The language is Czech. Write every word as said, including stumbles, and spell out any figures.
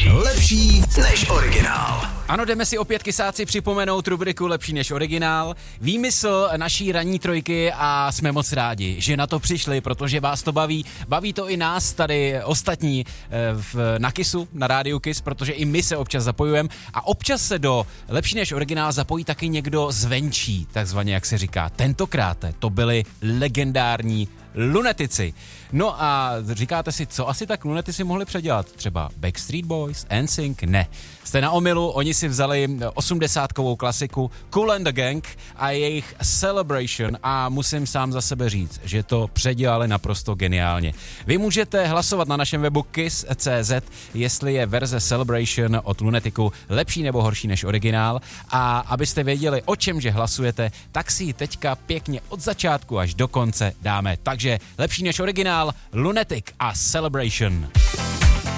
Lepší než originál. Ano, jdeme si opět kysáci připomenout rubriku Lepší než originál. Výmysl naší ranní trojky a jsme moc rádi, že na to přišli, protože vás to baví. Baví to i nás tady ostatní v, na Kissu, na rádiu Kiss, protože i my se občas zapojujeme a občas se do Lepší než originál zapojí taky někdo zvenčí, takzvaně jak se říká. Tentokrát to byli legendární Lunetici. No a říkáte si, co asi tak Lunetici mohli předělat? Třeba Backstreet Boys, N Sync? Ne. Jste na omylu, oni si vzali osmdesátkovou klasiku Kool and the Gang a jejich Celebration a musím sám za sebe říct, že to předělali naprosto geniálně. Vy můžete hlasovat na našem webu kiss tečka cé zet, jestli je verze Celebration od Lunetiku lepší nebo horší než originál a abyste věděli, o čemže hlasujete, tak si ji teďka pěkně od začátku až do konce dáme. Takže lepší než originál, Lunatic a Celebration.